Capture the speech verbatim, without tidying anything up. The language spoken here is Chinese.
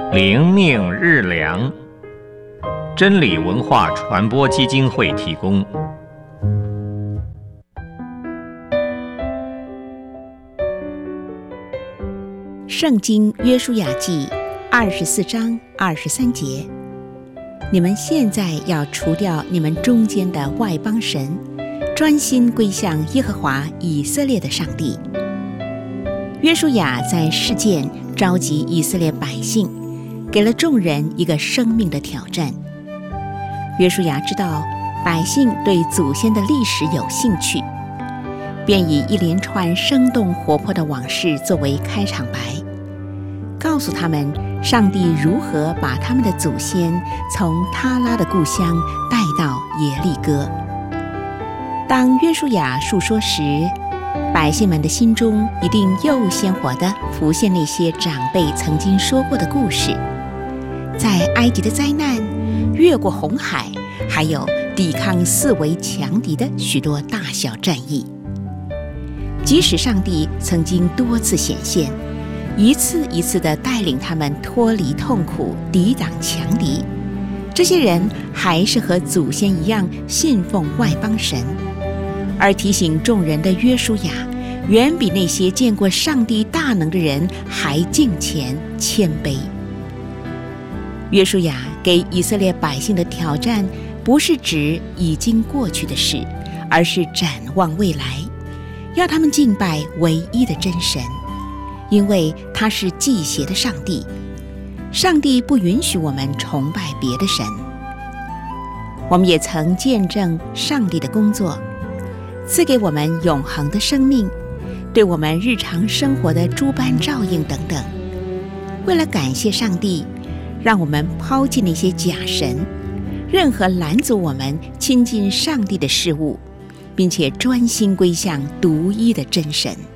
灵命日粮，真理文化传播基金会提供。 圣经约书亚记二十四章二十三节：你们现在要除掉你们中间的外邦神，专心归向耶和华以色列的上帝。约书亚在事件召集以色列百姓，给了众人一个生命的挑战。约书亚知道百姓对祖先的历史有兴趣，便以一连串生动活泼的往事作为开场白，告诉他们上帝如何把他们的祖先从他拉的故乡带到耶利哥。当约书亚述说时，百姓们的心中一定又鲜活地浮现那些长辈曾经说过的故事，在埃及的灾难，越过红海，还有抵抗四围强敌的许多大小战役。即使上帝曾经多次显现，一次一次地带领他们脱离痛苦，抵挡强敌，这些人还是和祖先一样信奉外邦神。而提醒众人的约书亚，远比那些见过上帝大能的人还敬虔谦卑。约书亚给以色列百姓的挑战，不是指已经过去的事，而是展望未来，要他们敬拜唯一的真神，因为他是祭邪的上帝。上帝不允许我们崇拜别的神。我们也曾见证上帝的工作，赐给我们永恒的生命，对我们日常生活的诸般照应等等。为了感谢上帝，让我们抛弃那些假神，任何拦阻我们亲近上帝的事物，并且专心归向独一的真神。